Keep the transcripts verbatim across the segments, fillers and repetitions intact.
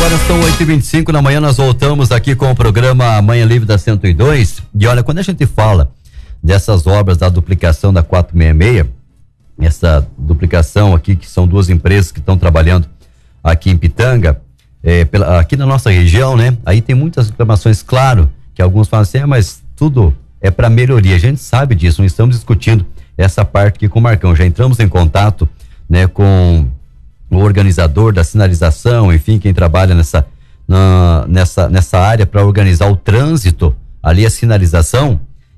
Agora são oito e vinte e cinco da manhã, nós voltamos aqui com o programa Manhã Livre da cento e dois. E olha, quando a gente fala dessas obras da duplicação da quatrocentos e sessenta e seis, essa duplicação aqui, que são duas empresas que estão trabalhando aqui em Pitanga, é, pela, aqui na nossa região, né? Aí tem muitas reclamações, claro, que alguns falam assim, é, mas tudo é para melhoria. A gente sabe disso, não estamos discutindo essa parte aqui com o Marcão. Já entramos em contato, né, com o organizador da sinalização, enfim, quem trabalha nessa, na, nessa, nessa área para organizar o trânsito, ali a sinalização,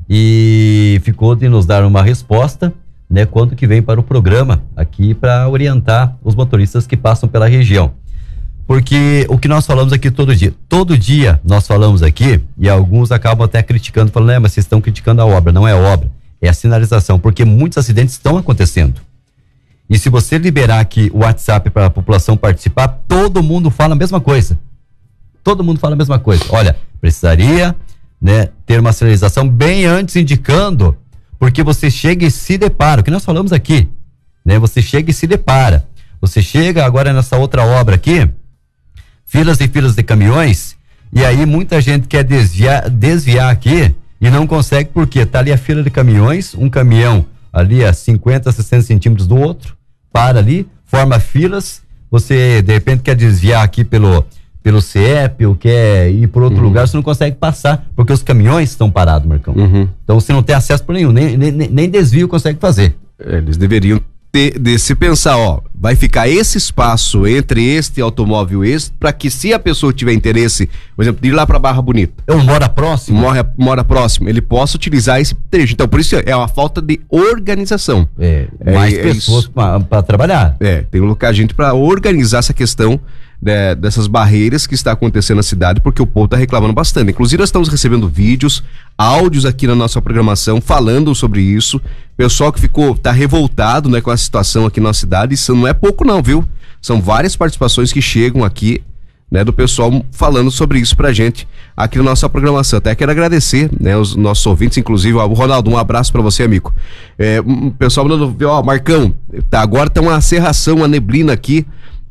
e ficou de nos dar uma resposta, né, quando que vem para o programa aqui para orientar os motoristas que passam pela região. Porque o que nós falamos aqui todo dia, todo dia nós falamos aqui, e alguns acabam até criticando, falando, né, mas vocês estão criticando a obra. Não é obra, é a sinalização, porque muitos acidentes estão acontecendo. E se você liberar aqui o WhatsApp para a população participar, todo mundo fala a mesma coisa. Todo mundo fala a mesma coisa. Olha, precisaria, né, ter uma sinalização bem antes, indicando, porque você chega e se depara, o que nós falamos aqui, né? Você chega e se depara. Você chega agora nessa outra obra aqui, filas e filas de caminhões, e aí muita gente quer desviar, desviar aqui e não consegue, porque tá ali a fila de caminhões, um caminhão ali a cinquenta, sessenta centímetros do outro, para ali, forma filas, você de repente quer desviar aqui pelo, pelo C E P, ou quer ir por outro uhum. lugar, você não consegue passar, porque os caminhões estão parados, Marcão. Uhum. Então você não tem acesso por nenhum, nem, nem, nem desvio consegue fazer. Eles deveriam ter, de se pensar, ó, vai ficar esse espaço entre este automóvel e este, para que, se a pessoa tiver interesse, por exemplo, de ir lá para Barra Bonita, eu mora próximo, mora, mora próximo, ele possa utilizar esse trecho. Então, por isso é uma falta de organização. É, mais é, pessoas é para trabalhar. É, tem que colocar gente para organizar essa questão de, dessas barreiras que está acontecendo na cidade, porque o povo está reclamando bastante. Inclusive, nós estamos recebendo vídeos, áudios aqui na nossa programação falando sobre isso. Pessoal que ficou, tá revoltado, né, com a situação aqui na cidade. Isso não é pouco não, viu? São várias participações que chegam aqui, né, do pessoal falando sobre isso pra gente aqui na nossa programação. Até quero agradecer, né, os nossos ouvintes, inclusive o Ronaldo, um abraço pra você, amigo. É, o pessoal mandando, ó, Marcão, tá, agora tá uma cerração, uma neblina aqui,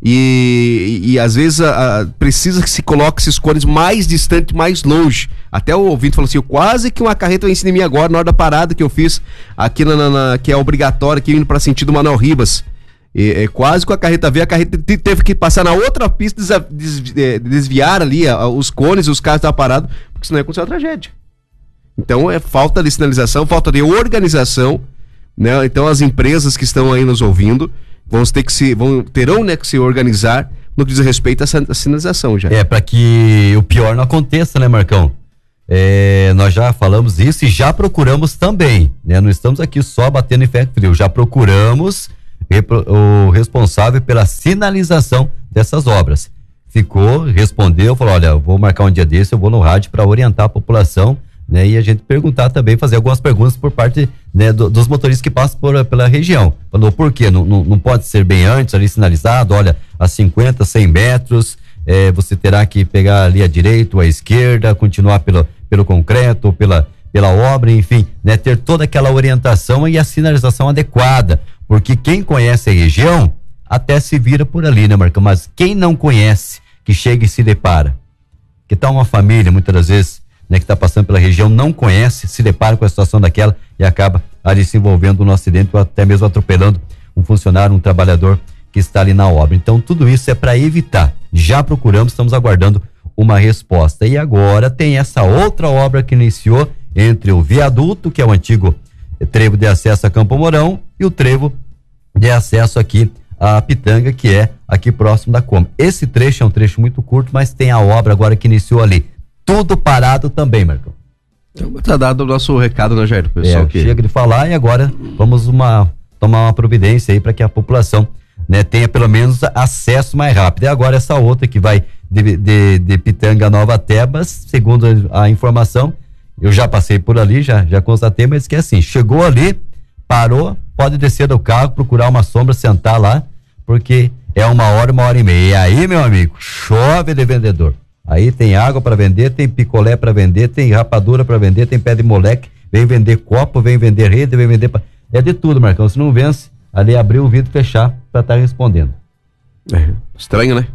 e, e, e às vezes a, a, precisa que se coloque esses cones mais distante, mais longe. Até o ouvinte falou assim, quase que uma carreta vai em cima de mim agora, na hora da parada que eu fiz aqui na, na, na que é obrigatória, aqui indo pra sentido Manuel Ribas. E, é, quase com a carreta veio, a carreta teve que passar na outra pista, desviar, desviar ali a, a, os cones, os carros estavam parados, porque senão ia acontecer uma tragédia. Então é falta de sinalização, falta de organização, né? Então as empresas que estão aí nos ouvindo vão ter que se, vão, terão, né, que se organizar no que diz respeito à sinalização já. É, para que o pior não aconteça, né, Marcão? É, nós já falamos isso e já procuramos também, né? Não estamos aqui só batendo em ferro frio, já procuramos o responsável pela sinalização dessas obras. Ficou, respondeu, falou, olha, eu vou marcar um dia desse, eu vou no rádio para orientar a população, né? E a gente perguntar também, fazer algumas perguntas por parte, né, do, dos motoristas que passam por, pela região. Falou, por quê? Não, não, não pode ser bem antes ali sinalizado, olha, a cinquenta, cem metros, é, você terá que pegar ali à direita ou à esquerda, continuar pelo, pelo concreto, pela, pela obra, enfim, né? Ter toda aquela orientação e a sinalização adequada, porque quem conhece a região até se vira por ali, né, Marcão? Mas quem não conhece, que chega e se depara, que tá uma família, muitas das vezes, né, que está passando pela região, não conhece, se depara com a situação daquela e acaba ali se envolvendo no acidente ou até mesmo atropelando um funcionário, um trabalhador que está ali na obra. Então tudo isso é para evitar. Já procuramos, estamos aguardando uma resposta. E agora tem essa outra obra que iniciou entre o viaduto, que é o antigo trevo de acesso a Campo Mourão, e o trevo de acesso aqui a Pitanga, que é aqui próximo da Coma. Esse trecho é um trecho muito curto, mas tem a obra agora que iniciou ali. Tudo parado também, Marcão. Então, tá dado o nosso recado, né, Jair? Pessoal, é, que... chega de falar e agora vamos uma, tomar uma providência aí para que a população, né, tenha pelo menos acesso mais rápido. E agora essa outra que vai de, de, de Pitanga a Nova Tebas, segundo a informação, eu já passei por ali, já, já constatei, mas que é assim, chegou ali, parou, pode descer do carro, procurar uma sombra, sentar lá, porque é uma hora, uma hora e meia. E aí, meu amigo, chove de vendedor. Aí tem água para vender, tem picolé para vender, tem rapadura para vender, tem pé de moleque, vem vender copo, vem vender rede, vem vender... Pa... É de tudo, Marcão. Se não vence, ali abrir o vidro e fechar para estar tá respondendo. É, estranho, né?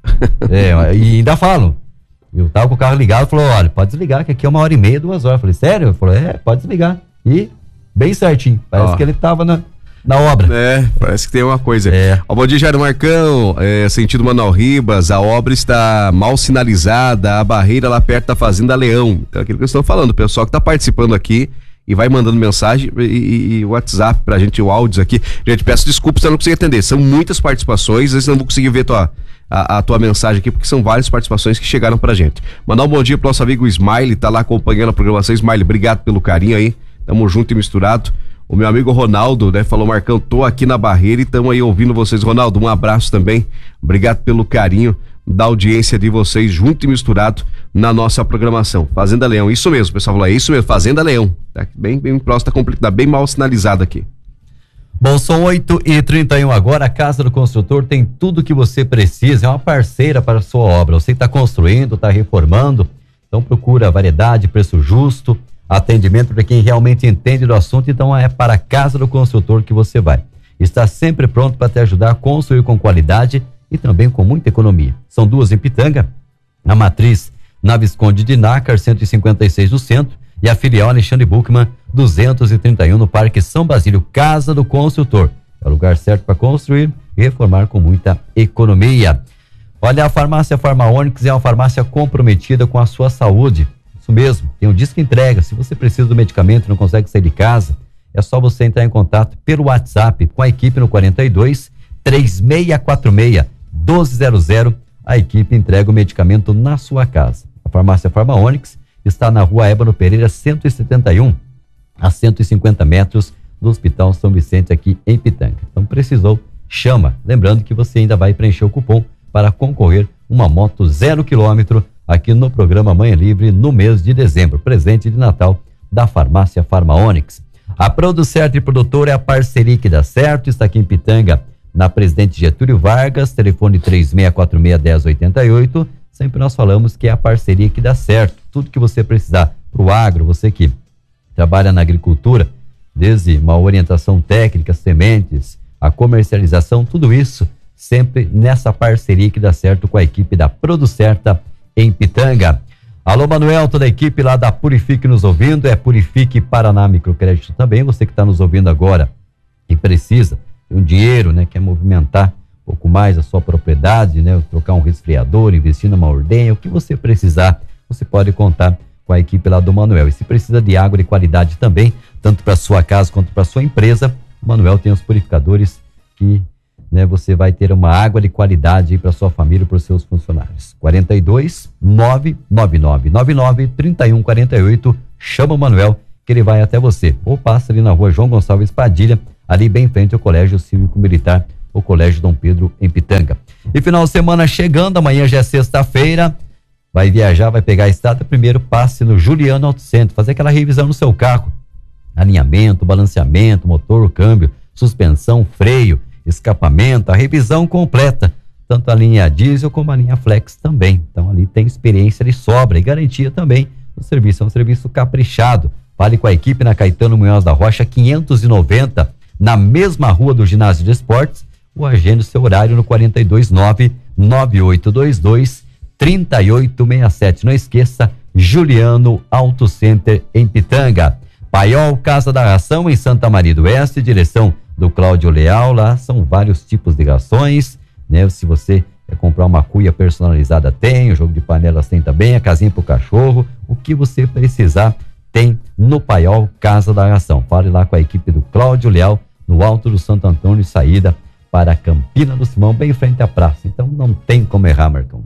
É, e ainda falam. Eu tava com o carro ligado, falou, olha, pode desligar, que aqui é uma hora e meia, duas horas. Eu falei, sério? Ele falou, é, pode desligar. E bem certinho. Parece Ó. que ele tava na, na obra. É, parece que tem uma coisa. É. Ó, bom dia, Jairo Marcão, é, sentido Manuel Ribas, a obra está mal sinalizada, a barreira lá perto da Fazenda Leão. Então, aquilo que eu estou falando, o pessoal que tá participando aqui e vai mandando mensagem e, e, e WhatsApp pra gente, o áudios aqui. Gente, peço desculpas se eu não consegui atender. São muitas participações, às vezes eu não vou conseguir ver tua... A, a tua mensagem aqui, porque são várias participações que chegaram pra gente. Mandar um bom dia pro nosso amigo Smiley, tá lá acompanhando a programação. Smiley, obrigado pelo carinho aí, tamo junto e misturado. O meu amigo Ronaldo, né, falou, Marcão, tô aqui na barreira e tamo aí ouvindo vocês. Ronaldo, um abraço também, obrigado pelo carinho da audiência de vocês, junto e misturado na nossa programação. Fazenda Leão, isso mesmo, o pessoal falou, é isso mesmo, Fazenda Leão, tá bem, bem próximo, tá complicado, bem mal sinalizado aqui. Bom, são oito e trinta e um agora, a Casa do Construtor tem tudo que você precisa, é uma parceira para a sua obra. Você que está construindo, está reformando, então procura variedade, preço justo, atendimento para quem realmente entende do assunto, então é para a Casa do Construtor que você vai. Está sempre pronto para te ajudar a construir com qualidade e também com muita economia. São duas em Pitanga, a matriz na Visconde de Nácar, cento e cinquenta e seis no centro, e a filial Alexandre Buchmann, duzentos e trinta e um no Parque São Basílio. Casa do Construtor. É o lugar certo para construir e reformar com muita economia. Olha, a farmácia Farmaonix é uma farmácia comprometida com a sua saúde. Isso mesmo, tem um disco entrega. Se você precisa do medicamento e não consegue sair de casa, é só você entrar em contato pelo WhatsApp com a equipe no quarenta e dois, três seis quatro seis, um dois zero zero. A equipe entrega o medicamento na sua casa. A farmácia Farmaonix está na rua Ébano Pereira, cento e setenta e um, a cento e cinquenta metros do Hospital São Vicente, aqui em Pitanga. Então, precisou, chama. Lembrando que você ainda vai preencher o cupom para concorrer uma moto zero quilômetro aqui no programa Manhã Livre no mês de dezembro. Presente de Natal da farmácia Farmaonix. A Producerto e Produtor é a parceria que dá certo. Está aqui em Pitanga, na Presidente Getúlio Vargas, telefone três seis quatro seis, um zero oito oito. Sempre nós falamos que é a parceria que dá certo. Tudo que você precisar para o agro, você que trabalha na agricultura, desde uma orientação técnica, sementes, a comercialização, tudo isso sempre nessa parceria que dá certo com a equipe da Producerta em Pitanga. Alô, Manuel, toda a equipe lá da Purifique nos ouvindo, é Purifique Paraná Microcrédito também. Você que está nos ouvindo agora e precisa de um dinheiro, né, quer movimentar um pouco mais a sua propriedade, né? Trocar um resfriador, investir numa ordenha, o que você precisar, você pode contar com a equipe lá do Manuel. E se precisa de água de qualidade também, tanto para sua casa quanto para sua empresa, o Manuel tem os purificadores que, né, você vai ter uma água de qualidade para sua família e para os seus funcionários. quarenta e dois, nove nove nove nove nove, trinta e um quarenta e oito, chama o Manuel que ele vai até você. Ou passa ali na rua João Gonçalves Padilha, ali bem em frente ao Colégio Cívico Militar, o Colégio Dom Pedro em Pitanga. E final de semana chegando, amanhã já é sexta-feira, vai viajar, vai pegar a estrada, primeiro passe no Juliano Auto Center, fazer aquela revisão no seu carro, alinhamento, balanceamento, motor, câmbio, suspensão, freio, escapamento, a revisão completa, tanto a linha diesel como a linha flex também. Então ali tem experiência de sobra e garantia também no serviço, é um serviço caprichado. Fale com a equipe na Caetano Munhoz da Rocha quinhentos e noventa, na mesma rua do Ginásio de Esportes, ou agende o seu horário no quarenta e dois, nove nove oito dois dois, três oito seis sete. Não esqueça, Juliano Auto Center em Pitanga. Paiol Casa da Ração em Santa Maria do Oeste, direção do Cláudio Leal. Lá são vários tipos de rações, né? Se você quer comprar uma cuia personalizada, tem, o jogo de panelas tem também, a casinha pro cachorro, o que você precisar tem no Paiol Casa da Ração. Fale lá com a equipe do Cláudio Leal, no Alto do Santo Antônio, saída para Campina do Simão, bem em frente à praça. Então não tem como errar, Marcão.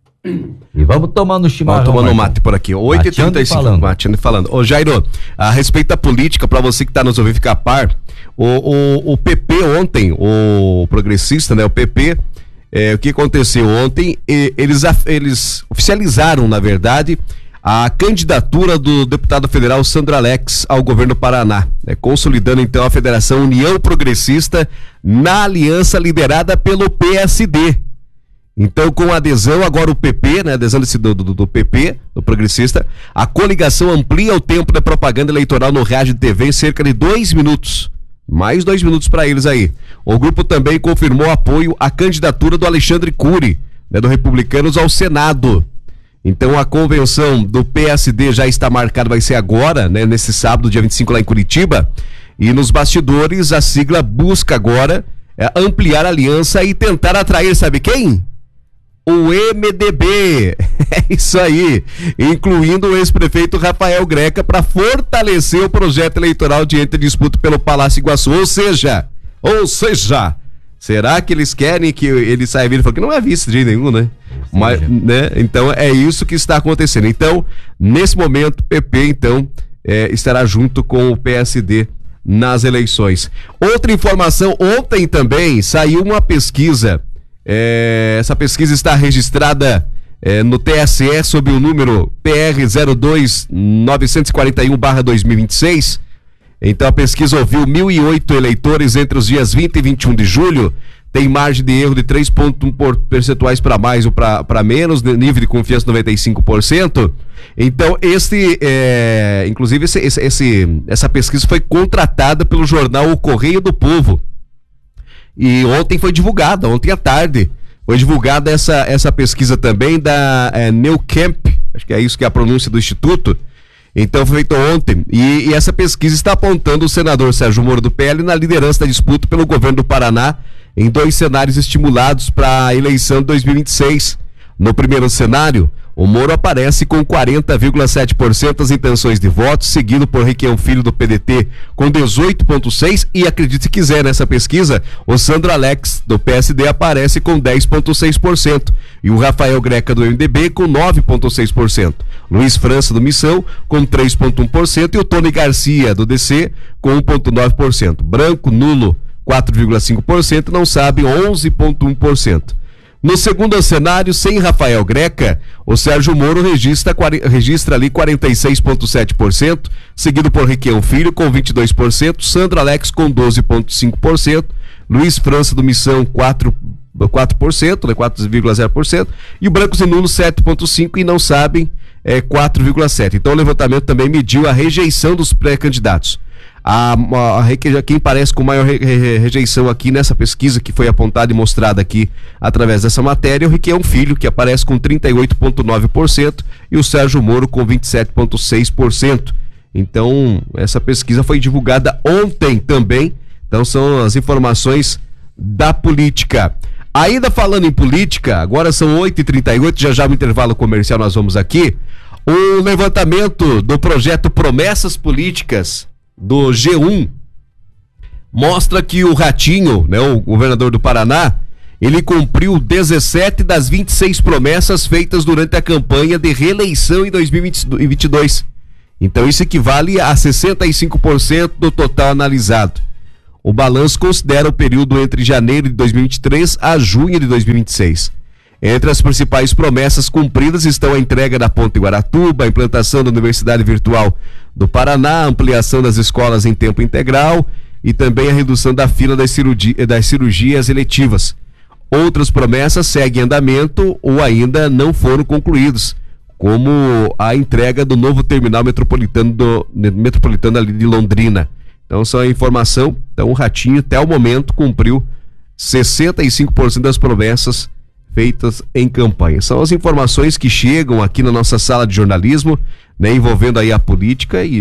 E vamos tomando chimarrão. Vamos tomando mate por aqui. oito e trinta e cinco. Mateando e falando. Ô, Jairo, a respeito da política, para você que está nos ouvindo ficar a par, o, o, o P P ontem, o progressista, né? O P P, é, o que aconteceu ontem, e, eles, eles oficializaram, na verdade, a candidatura do deputado federal Sandro Alex ao governo do Paraná, né, consolidando então a Federação União Progressista na aliança liderada pelo P S D. Então, com a adesão agora o P P, né, adesão desse, do, do, do P P, do progressista, a coligação amplia o tempo da propaganda eleitoral no rádio e T V em cerca de dois minutos. Mais dois minutos para eles aí. O grupo também confirmou apoio à candidatura do Alexandre Cury, né, do Republicanos ao Senado. Então a convenção do P S D já está marcada, vai ser agora, né, nesse sábado, dia vinte e cinco, lá em Curitiba. E nos bastidores a sigla busca agora é, ampliar a aliança e tentar atrair, sabe quem? O M D B. É isso aí. Incluindo o ex-prefeito Rafael Greca para fortalecer o projeto eleitoral diante de disputa pelo Palácio Iguaçu. Ou seja, ou seja, será que eles querem que ele saia vindo? Que não é vice de nenhum, né? Mas, né? Então é isso que está acontecendo. Então, nesse momento, o P P então é, estará junto com o P S D nas eleições. Outra informação, ontem também saiu uma pesquisa. É, essa pesquisa está registrada é, no T S E sob o número P R zero dois nove quatro um barra dois mil e vinte e seis. Então a pesquisa ouviu mil e oito eleitores entre os dias vinte e vinte e um de julho. Tem margem de erro de três vírgula um percentuais para mais ou para menos, nível de confiança noventa e cinco por cento. Então, esse, é, inclusive, esse, esse, esse, essa pesquisa foi contratada pelo jornal O Correio do Povo. E ontem foi divulgada, ontem à tarde, foi divulgada essa, essa pesquisa também da é, Newcamp, acho que é isso que é a pronúncia do Instituto. Então foi feito ontem, e, e essa pesquisa está apontando o senador Sérgio Moro do P L na liderança da disputa pelo governo do Paraná, em dois cenários estimulados para a eleição de dois mil e vinte e seis. No primeiro cenário, o Moro aparece com quarenta vírgula sete por cento das intenções de voto, seguido por Requião Filho do P D T com dezoito vírgula seis por cento e, acredite se quiser, nessa pesquisa, o Sandro Alex do P S D aparece com dez vírgula seis por cento e o Rafael Greca do M D B com nove vírgula seis por cento. Luiz França do Missão com três vírgula um por cento e o Tony Garcia do D C com um vírgula nove por cento. Branco, nulo, quatro vírgula cinco por cento, não sabe, onze vírgula um por cento. No segundo cenário, sem Rafael Greca, o Sérgio Moro registra, registra ali quarenta e seis vírgula sete por cento, seguido por Requião Filho com vinte e dois por cento, Sandro Alex com doze vírgula cinco por cento, Luiz França do Missão quatro por cento, né, quatro vírgula zero por cento, e o Brancos e Nulos sete vírgula cinco por cento e não sabem é, quatro vírgula sete por cento. Então o levantamento também mediu a rejeição dos pré-candidatos. A, a, a, quem parece com maior re, re, rejeição aqui nessa pesquisa que foi apontada e mostrada aqui através dessa matéria é o Requião Filho, que aparece com trinta e oito vírgula nove por cento e o Sérgio Moro com vinte e sete vírgula seis por cento. Então, essa pesquisa foi divulgada ontem também. Então, são as informações da política. Ainda falando em política, agora são oito e trinta e oito, já já no intervalo comercial nós vamos aqui. O levantamento do projeto Promessas Políticas do G um mostra que o Ratinho, né, o governador do Paraná, ele cumpriu dezessete das vinte e seis promessas feitas durante a campanha de reeleição em dois mil e vinte e dois. Então isso equivale a sessenta e cinco por cento do total analisado. O balanço considera o período entre janeiro de dois mil e vinte e três a junho de dois mil e vinte e seis. Entre as principais promessas cumpridas estão a entrega da Ponte Guaratuba, a implantação da Universidade Virtual do Paraná, a ampliação das escolas em tempo integral e também a redução da fila das, cirurgi- das cirurgias eletivas. Outras promessas seguem em andamento ou ainda não foram concluídos, como a entrega do novo terminal metropolitano, do, metropolitano ali de Londrina. Então, só a informação. Então, o Ratinho, até o momento, cumpriu sessenta e cinco por cento das promessas feitas em campanha. São as informações que chegam aqui na nossa sala de jornalismo, né, envolvendo aí a política e,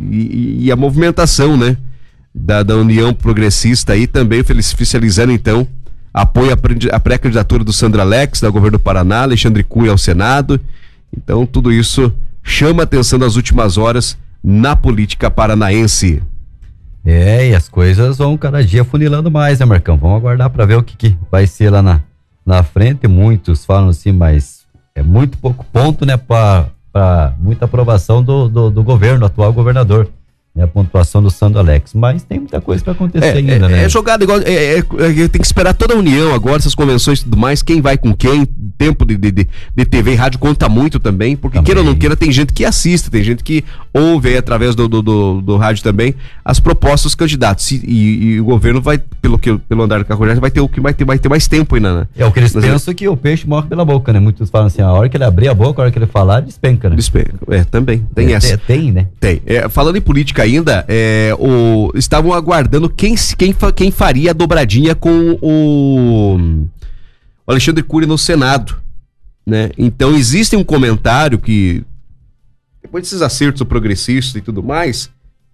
e, e a movimentação, né, da, da União Progressista aí também oficializando então apoio à pré-candidatura do Sandro Alex, da governo do Paraná, Alexandre Cunha ao Senado. Então tudo isso chama a atenção nas últimas horas na política paranaense. É, e as coisas vão cada dia funilando mais, né, Marcão? Vamos aguardar para ver o que, que vai ser lá na na frente. Muitos falam assim, mas é muito pouco ponto, né, para muita aprovação do, do, do governo, atual governador, né, a pontuação do Sandro Alex, mas tem muita coisa para acontecer é, ainda, é, né? É jogado igual, é, é, é, tem que esperar toda a união agora, essas convenções e tudo mais, quem vai com quem, tempo de, de, de T V e rádio conta muito também, porque também. Queira ou não queira, tem gente que assiste, tem gente que ouve aí, através do, do, do, do rádio também, as propostas dos candidatos, e, e, e o governo vai, pelo, que, pelo andar do carro, vai ter o que vai ter, vai ter mais tempo ainda, né? É o que eles Mas pensam é... que o peixe morre pela boca, né? Muitos falam assim, a hora que ele abrir a boca, a hora que ele falar, despenca, né? Despenca, é, também, tem é, essa. Tem, tem, né? Tem. É, falando em política ainda, é, o, estavam aguardando quem, quem, quem faria a dobradinha com o o Alexandre Cury no Senado, né? Então existe um comentário que, depois desses acertos do progressista e tudo mais,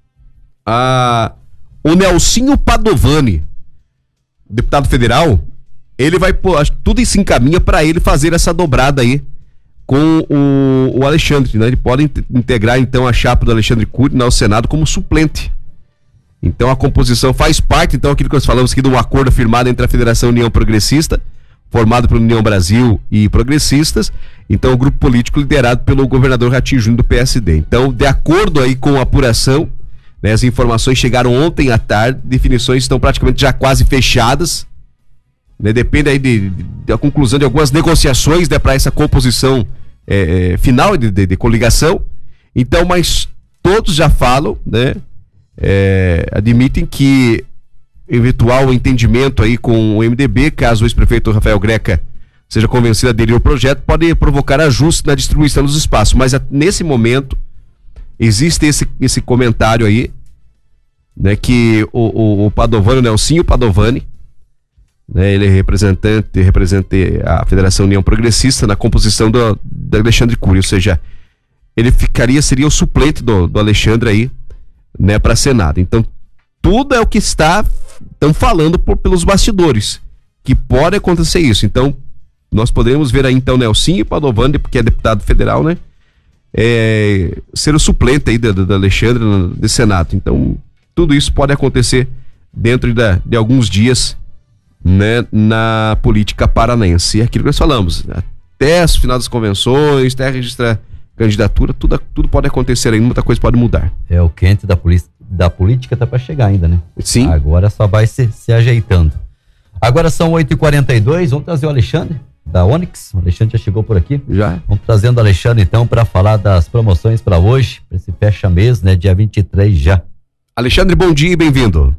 a, o Nelsinho Padovani, deputado federal, ele vai pôr, acho que tudo se encaminha para ele fazer essa dobrada aí com o, o Alexandre, né? Ele pode integrar então a chapa do Alexandre Cury no Senado como suplente. Então a composição faz parte, então, aquilo que nós falamos aqui de um acordo firmado entre a Federação União Progressista, formado pela União Brasil e Progressistas, então o grupo político liderado pelo governador Ratinho Júnior do P S D. Então, de acordo aí com a apuração, né, as informações chegaram ontem à tarde, definições estão praticamente já quase fechadas, né, depende aí de, de, da conclusão de algumas negociações, né, para essa composição é, é, final de, de, de coligação. Então, mas todos já falam, né, é, admitem que eventual entendimento aí com o M D B, caso o ex-prefeito Rafael Greca seja convencido a aderir ao projeto, pode provocar ajuste na distribuição dos espaços, mas nesse momento existe esse, esse comentário aí, né, que o, o, o Padovani, o Nelsinho Padovani, né, ele é representante, representa a Federação União Progressista na composição do, do Alexandre Cury, ou seja, ele ficaria, seria o suplente do, do Alexandre aí, né, para Senado. Então, tudo é o que está, estão falando por, pelos bastidores, que pode acontecer isso. Então, nós podemos ver aí, então, Nelsinho Padovani, porque é deputado federal, né, é, ser o suplente aí do, do Alexandre no, do Senado. Então, tudo isso pode acontecer dentro da, de alguns dias, né, na política paranaense. E é aquilo que nós falamos, até o final das convenções, até registrar candidatura, tudo, tudo pode acontecer ainda, muita coisa pode mudar. É, o quente da, da política tá para chegar ainda, né? Sim. Agora só vai se, se ajeitando. Agora são oito e quarenta e dois, vamos trazer o Alexandre da Onix. O Alexandre já chegou por aqui. Já. Vamos trazendo o Alexandre então para falar das promoções para hoje, para esse fecha mês, né, dia vinte e três já. Alexandre, bom dia e bem-vindo.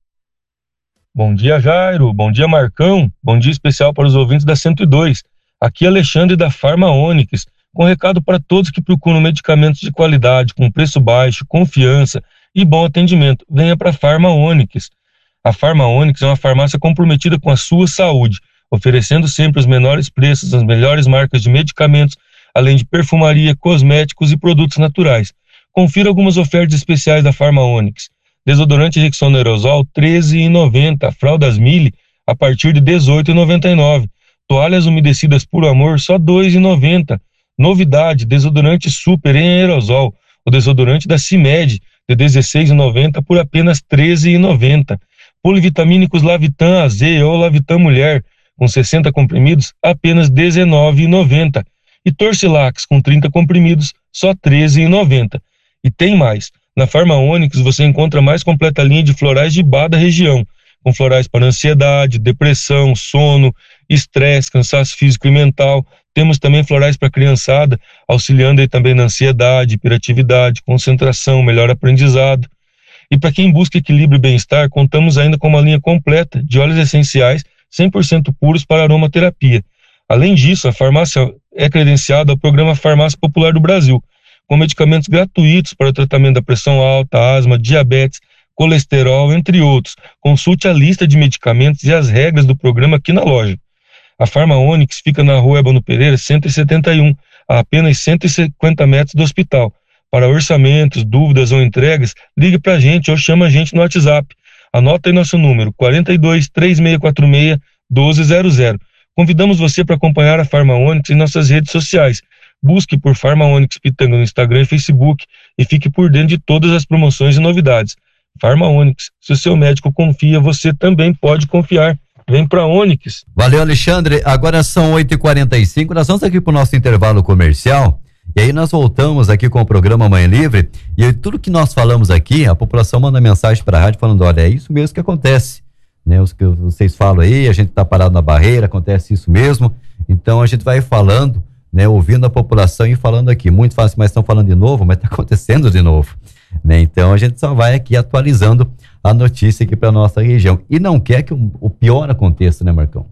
Bom dia, Jairo. Bom dia, Marcão. Bom dia especial para os ouvintes da cento e dois. Aqui é Alexandre da Farma Onix, com recado para todos que procuram medicamentos de qualidade, com preço baixo, confiança e bom atendimento. Venha para a Farma Onix. A Farma Onix é uma farmácia comprometida com a sua saúde, oferecendo sempre os menores preços, as melhores marcas de medicamentos, além de perfumaria, cosméticos e produtos naturais. Confira algumas ofertas especiais da Farma Onix. Desodorante Rexona Aerosol treze reais e noventa centavos, fraldas Mille a partir de dezoito reais e noventa e nove centavos, toalhas umedecidas Puro Amor só dois reais e noventa centavos. Novidade, desodorante Super em aerosol, o desodorante da CIMED de dezesseis reais e noventa centavos por apenas treze reais e noventa centavos. Polivitamínicos Lavitan A Z ou Lavitan Mulher com sessenta comprimidos apenas dezenove reais e noventa centavos. E Torcilax com trinta comprimidos só treze reais e noventa centavos. E tem mais. Na Farma Onix você encontra a mais completa linha de florais de Bá da região, com florais para ansiedade, depressão, sono, estresse, cansaço físico e mental. Temos também florais para criançada, auxiliando aí também na ansiedade, hiperatividade, concentração, melhor aprendizado. E para quem busca equilíbrio e bem-estar, contamos ainda com uma linha completa de óleos essenciais cem por cento puros para aromaterapia. Além disso, a farmácia é credenciada ao programa Farmácia Popular do Brasil, com medicamentos gratuitos para o tratamento da pressão alta, asma, diabetes, colesterol, entre outros. Consulte a lista de medicamentos e as regras do programa aqui na loja. A Farma Onix fica na rua Ébano Pereira, cento e setenta e um, a apenas cento e cinquenta metros do hospital. Para orçamentos, dúvidas ou entregas, ligue para a gente ou chama a gente no WhatsApp. Anota aí nosso número, quarenta e dois, três seis quatro seis, doze zero zero. Convidamos você para acompanhar a Farma Onix em nossas redes sociais. Busque por Farma Onix Pitanga no Instagram e Facebook e fique por dentro de todas as promoções e novidades. Farma Onix, se o seu médico confia, você também pode confiar. Vem pra Onix. Valeu, Alexandre. Agora são oito e quarenta e cinco, nós vamos aqui pro nosso intervalo comercial e aí nós voltamos aqui com o programa Manhã Livre e aí, tudo que nós falamos aqui, a população manda mensagem pra rádio falando, olha, é isso mesmo que acontece, né? Os que vocês falam aí, a gente tá parado na barreira, acontece isso mesmo, então a gente vai falando, né, ouvindo a população e falando aqui, muito fácil, mas estão falando de novo, mas tá acontecendo de novo, né? Então a gente só vai aqui atualizando a notícia aqui para nossa região e não quer que o, o pior aconteça, né, Marcão?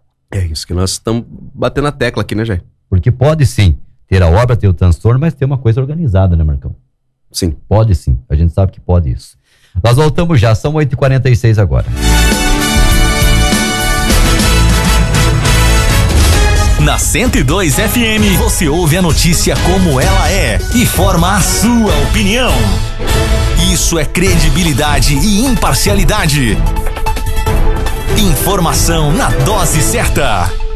É isso que nós estamos batendo a tecla aqui, né, Jair? Porque pode sim ter a obra, ter o transtorno, mas ter uma coisa organizada, né, Marcão? Sim. Pode sim, a gente sabe que pode isso. Nós voltamos já, são oito e quarenta e seis agora. Na cento e dois F M, você ouve a notícia como ela é e forma a sua opinião. Isso é credibilidade e imparcialidade. Informação na dose certa.